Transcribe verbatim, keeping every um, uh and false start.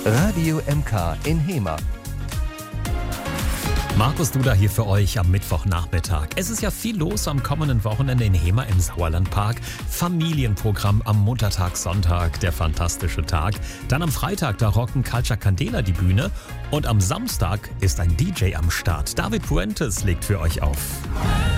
Radio M K in Hemer. Markus Duda hier für euch am Mittwochnachmittag. Es ist ja viel los am kommenden Wochenende in Hemer im Sauerlandpark. Familienprogramm am Muttertag, Sonntag, der fantastische Tag. Dann am Freitag, da rocken Culture Candela die Bühne. Und am Samstag ist ein D J am Start. David Puentes legt für euch auf.